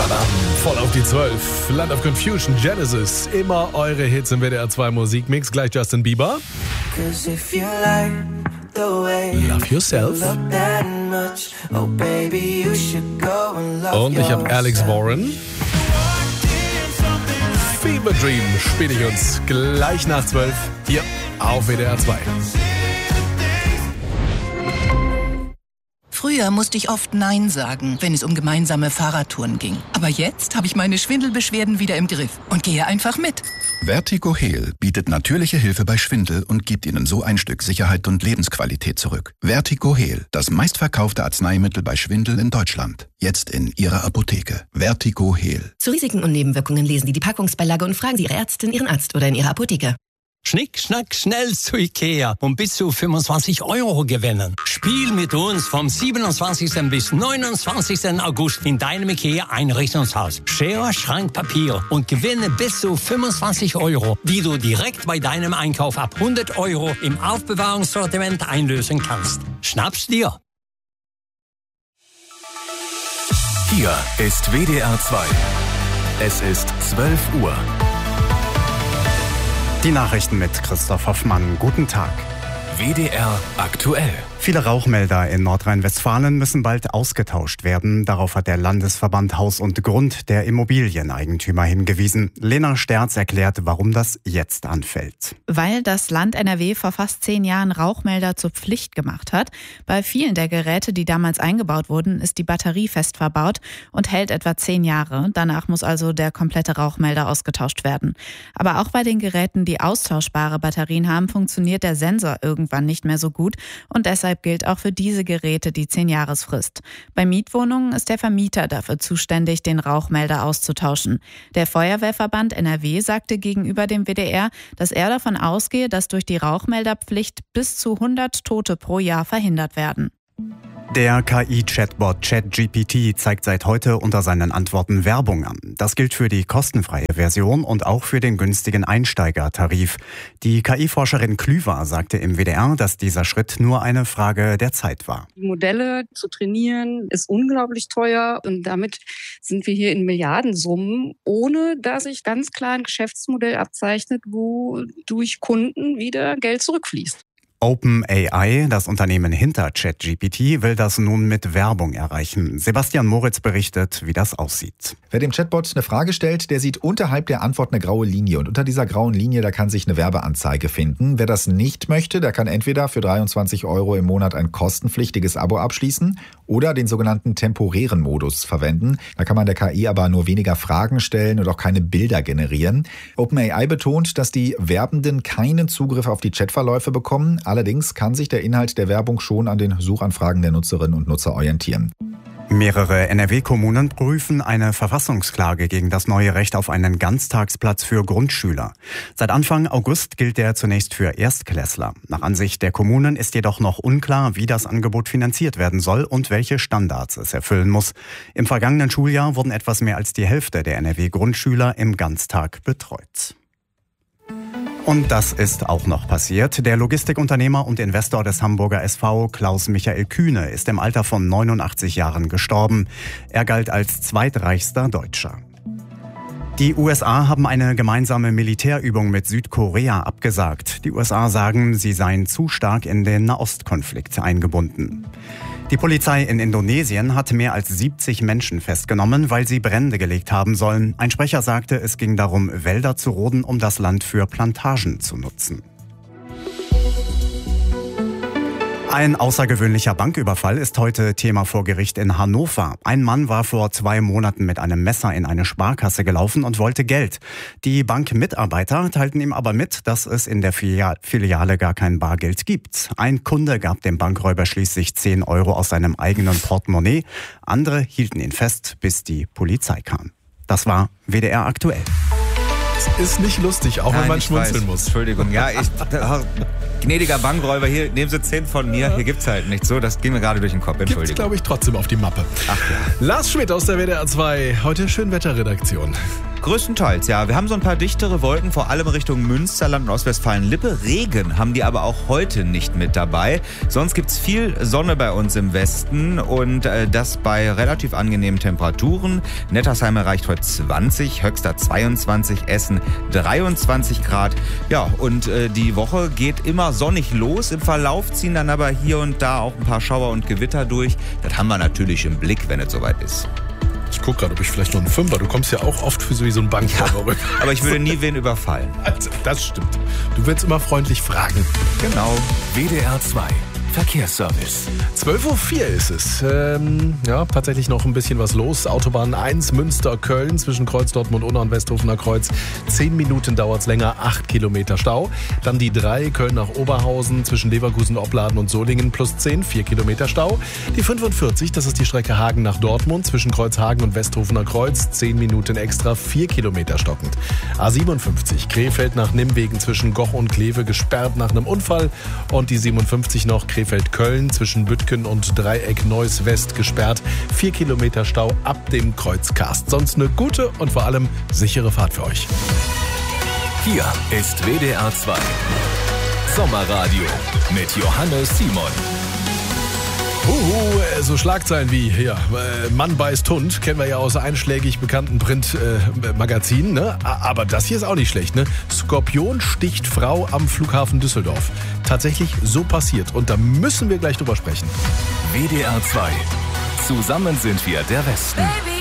Badam, voll auf die 12. Land of Confusion, Genesis. Immer eure Hits im WDR 2 Musikmix. Gleich Justin Bieber. Love Yourself. Und ich habe Alex Warren. Fever Dream spiele ich uns gleich nach 12 hier auf WDR 2. Früher musste ich oft Nein sagen, wenn es um gemeinsame Fahrradtouren ging. Aber jetzt habe ich meine Schwindelbeschwerden wieder im Griff und gehe einfach mit. Vertigo Heal bietet natürliche Hilfe bei Schwindel und gibt Ihnen so ein Stück Sicherheit und Lebensqualität zurück. Vertigo Heal, das meistverkaufte Arzneimittel bei Schwindel in Deutschland. Jetzt in Ihrer Apotheke. Vertigo Heal. Zu Risiken und Nebenwirkungen lesen Sie die Packungsbeilage und fragen Sie Ihre Ärztin, Ihren Arzt oder in Ihrer Apotheke. Schnick, schnack, schnell zu Ikea und bis zu 25 € gewinnen. Spiel mit uns vom 27. bis 29. August in deinem Ikea-Einrichtungshaus. Schere, Schrank, Papier und gewinne bis zu 25 €, die du direkt bei deinem Einkauf ab 100 € im Aufbewahrungssortiment einlösen kannst. Schnapp's dir! Hier ist WDR 2. Es ist 12 Uhr. Die Nachrichten mit Christoph Hoffmann. Guten Tag. WDR aktuell. Viele Rauchmelder in Nordrhein-Westfalen müssen bald ausgetauscht werden. Darauf hat der Landesverband Haus und Grund der Immobilieneigentümer hingewiesen. Lena Sterz erklärt, warum das jetzt anfällt. Weil das Land NRW vor fast 10 Jahren Rauchmelder zur Pflicht gemacht hat. Bei vielen der Geräte, die damals eingebaut wurden, ist die Batterie fest verbaut und hält etwa 10 Jahre. Danach muss also der komplette Rauchmelder ausgetauscht werden. Aber auch bei den Geräten, die austauschbare Batterien haben, funktioniert der Sensor irgendwann nicht mehr so gut und deshalb gilt auch für diese Geräte die 10-Jahresfrist. Bei Mietwohnungen ist der Vermieter dafür zuständig, den Rauchmelder auszutauschen. Der Feuerwehrverband NRW sagte gegenüber dem WDR, dass er davon ausgehe, dass durch die Rauchmelderpflicht bis zu 100 Tote pro Jahr verhindert werden. Der KI-Chatbot ChatGPT zeigt seit heute unter seinen Antworten Werbung an. Das gilt für die kostenfreie Version und auch für den günstigen Einsteigertarif. Die KI-Forscherin Klüver sagte im WDR, dass dieser Schritt nur eine Frage der Zeit war. Die Modelle zu trainieren ist unglaublich teuer und damit sind wir hier in Milliardensummen, ohne dass sich ganz klar ein Geschäftsmodell abzeichnet, wo durch Kunden wieder Geld zurückfließt. OpenAI, das Unternehmen hinter ChatGPT, will das nun mit Werbung erreichen. Sebastian Moritz berichtet, wie das aussieht. Wer dem Chatbot eine Frage stellt, der sieht unterhalb der Antwort eine graue Linie. Und unter dieser grauen Linie, da kann sich eine Werbeanzeige finden. Wer das nicht möchte, der kann entweder für 23 € im Monat ein kostenpflichtiges Abo abschließen oder den sogenannten temporären Modus verwenden. Da kann man der KI aber nur weniger Fragen stellen und auch keine Bilder generieren. OpenAI betont, dass die Werbenden keinen Zugriff auf die Chatverläufe bekommen. Allerdings kann sich der Inhalt der Werbung schon an den Suchanfragen der Nutzerinnen und Nutzer orientieren. Mehrere NRW-Kommunen prüfen eine Verfassungsklage gegen das neue Recht auf einen Ganztagsplatz für Grundschüler. Seit Anfang August gilt der zunächst für Erstklässler. Nach Ansicht der Kommunen ist jedoch noch unklar, wie das Angebot finanziert werden soll und welche Standards es erfüllen muss. Im vergangenen Schuljahr wurden etwas mehr als die Hälfte der NRW-Grundschüler im Ganztag betreut. Und das ist auch noch passiert. Der Logistikunternehmer und Investor des Hamburger SV, Klaus-Michael Kühne, ist im Alter von 89 Jahren gestorben. Er galt als zweitreichster Deutscher. Die USA haben eine gemeinsame Militärübung mit Südkorea abgesagt. Die USA sagen, sie seien zu stark in den Nahostkonflikt eingebunden. Die Polizei in Indonesien hat mehr als 70 Menschen festgenommen, weil sie Brände gelegt haben sollen. Ein Sprecher sagte, es ging darum, Wälder zu roden, um das Land für Plantagen zu nutzen. Ein außergewöhnlicher Banküberfall ist heute Thema vor Gericht in Hannover. Ein Mann war vor 2 Monaten mit einem Messer in eine Sparkasse gelaufen und wollte Geld. Die Bankmitarbeiter teilten ihm aber mit, dass es in der Filiale gar kein Bargeld gibt. Ein Kunde gab dem Bankräuber schließlich 10 € aus seinem eigenen Portemonnaie. Andere hielten ihn fest, bis die Polizei kam. Das war WDR aktuell. Ist nicht lustig, auch wenn man schmunzeln muss. Entschuldigung, ja, gnädiger Bankräuber, hier nehmen Sie 10 von mir, hier gibt's halt nicht so, das ging mir gerade durch den Kopf, Entschuldigung. Gibt's, glaube ich, trotzdem auf die Mappe. Ach ja. Lars Schmidt aus der WDR 2, heute Schönwetterredaktion. Größtenteils, ja. Wir haben so ein paar dichtere Wolken, vor allem Richtung Münsterland und Ostwestfalen-Lippe. Regen haben die aber auch heute nicht mit dabei. Sonst gibt's viel Sonne bei uns im Westen und das bei relativ angenehmen Temperaturen. Nettersheim erreicht heute 20, Höxter 22, Essen 23 Grad. Ja, und die Woche geht immer sonnig los. Im Verlauf ziehen dann aber hier und da auch ein paar Schauer und Gewitter durch. Das haben wir natürlich im Blick, wenn es soweit ist. Ich gucke gerade, ob ich vielleicht noch einen Fünfer. Du kommst ja auch oft für so einen Bankräuber rüber. Aber ich würde nie wen überfallen. Also, das stimmt. Du willst immer freundlich fragen. Genau. WDR 2 Verkehrsservice. 12.04 Uhr ist es. Ja, tatsächlich noch ein bisschen was los. Autobahn 1 Münster-Köln zwischen Kreuz Dortmund-Unna und Westhofener Kreuz. 10 Minuten dauert es länger, 8 Kilometer Stau. Dann die 3 Köln nach Oberhausen zwischen Leverkusen, Opladen und Solingen plus 10, 4 Kilometer Stau. Die 45, das ist die Strecke Hagen nach Dortmund zwischen Kreuzhagen und Westhofener Kreuz. 10 Minuten extra, 4 Kilometer stockend. A57 Krefeld nach Nimwegen zwischen Goch und Kleve gesperrt nach einem Unfall. Und die 57 noch Krefeld-Köln zwischen Büttgen und Dreieck Neuss-West gesperrt. 4 Kilometer Stau ab dem Kreuzkast. Sonst eine gute und vor allem sichere Fahrt für euch. Hier ist WDR 2 Sommerradio mit Johannes Simon. So Schlagzeilen wie hier, Mann beißt Hund, kennen wir ja aus einschlägig bekannten Printmagazinen, ne? Aber das hier ist auch nicht schlecht, ne? Skorpion sticht Frau am Flughafen Düsseldorf. Tatsächlich so passiert und da müssen wir gleich drüber sprechen. WDR 2. Zusammen sind wir der Westen. Baby.